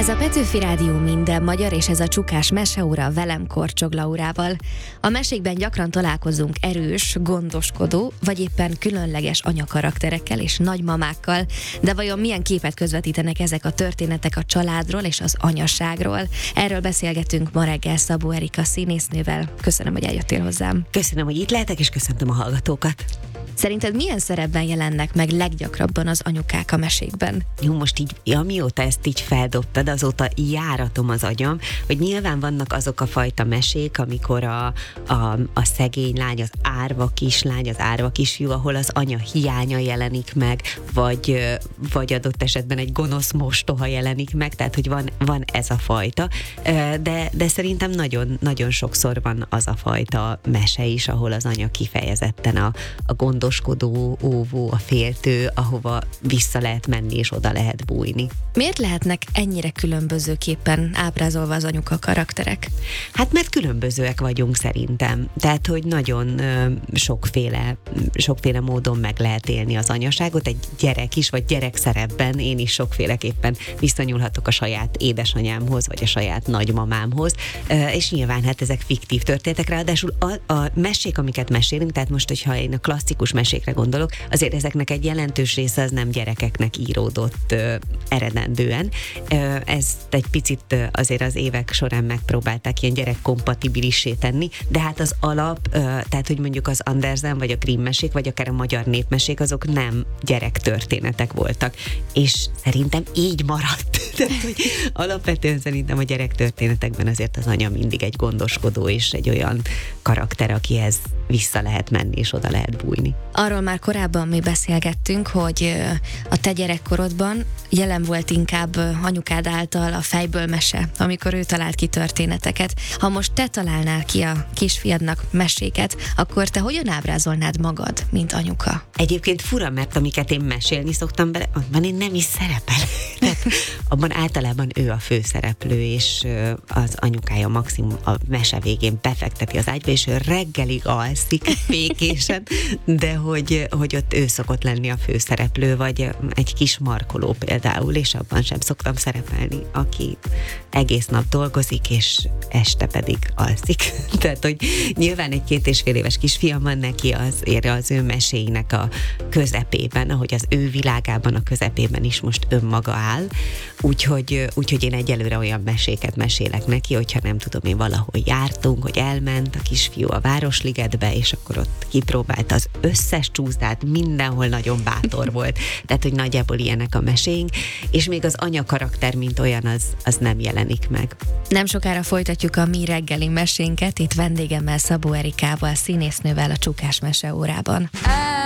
Ez a Petőfi Rádió minden magyar, és ez a Csukás Meseóra velem, Korcsog Laurával. A mesékben gyakran találkozunk erős, gondoskodó, vagy éppen különleges anyakarakterekkel és nagymamákkal, de vajon milyen képet közvetítenek ezek a történetek a családról és az anyaságról? Erről beszélgetünk ma reggel Szabó Erika színésznővel. Köszönöm, hogy eljöttél hozzám. Köszönöm, hogy itt lehetek, és köszöntöm a hallgatókat. Szerinted milyen szerepben jelennek meg leggyakrabban az anyukák a mesékben? Jó, most így, amióta ezt így feldobtad, azóta járatom az agyam, hogy nyilván vannak azok a fajta mesék, amikor a szegény lány, az árva kislány, az árva kisfiú, ahol az anya hiánya jelenik meg, vagy adott esetben egy gonosz mostoha jelenik meg, tehát hogy van ez a fajta, de szerintem nagyon, nagyon sokszor van az a fajta mese is, ahol az anya kifejezetten a gondoskodó, óvó, a féltő, ahova vissza lehet menni és oda lehet bújni. Miért lehetnek ennyire különbözőképpen ábrázolva az anyuka karakterek? Hát mert különbözőek vagyunk szerintem. Tehát, hogy nagyon sokféle módon meg lehet élni az anyaságot. Egy gyerek is, vagy gyerek szerepben én is sokféleképpen viszonyulhatok a saját édesanyámhoz, vagy a saját nagymamámhoz, és nyilván hát ezek fiktív történetek, ráadásul a mesék, amiket mesélünk, tehát most, hogyha én a klasszikus mesékre gondolok, azért ezeknek egy jelentős része az nem gyerekeknek íródott eredendően. Ezt egy picit azért az évek során megpróbálták ilyen gyerekkompatibilissé tenni, de hát az alap, tehát hogy mondjuk az Andersen, vagy a Grimm mesék, vagy akár a magyar népmesék, azok nem gyerektörténetek voltak. És szerintem így maradt. Tehát, hogy alapvetően szerintem a gyerektörténetekben azért az anya mindig egy gondoskodó és egy olyan karakter, akihez vissza lehet menni és oda lehet bújni. Arról már korábban mi beszélgettünk, hogy a te gyerekkorodban jelen volt inkább anyukád által a fejből mese, amikor ő talált ki történeteket. Ha most te találnál ki a kisfiadnak meséket, akkor te hogyan ábrázolnád magad, mint anyuka? Egyébként fura, mert amiket én mesélni szoktam bele, abban én nem is szerepel. Tehát abban általában ő a főszereplő, és az anyukája maximum a mese végén befekteti az ágyba, és ő reggelig alszik fékésen, de hogy ott ő szokott lenni a főszereplő, vagy egy kis markoló például, és abban sem szoktam szerepelni, aki egész nap dolgozik, és este pedig alszik. Tehát, hogy nyilván egy 2,5 éves kisfiam van, neki az ő meséinek a közepében, ahogy az ő világában a közepében is most önmaga áll, úgyhogy én egyelőre olyan meséket mesélek neki, hogyha nem tudom, én valahol jártunk, hogy elment a kisfiú a Városligetbe, és akkor ott kipróbálta az összes csúszdát, mindenhol nagyon bátor volt. Tehát, hogy nagyjából ilyenek a meséink, és még az anya karakter, mint olyan, az nem jelenik meg. Nem sokára folytatjuk a mi reggeli mesénket, itt vendégemmel, Szabó Erikával, színésznővel a Csukás Meseórában.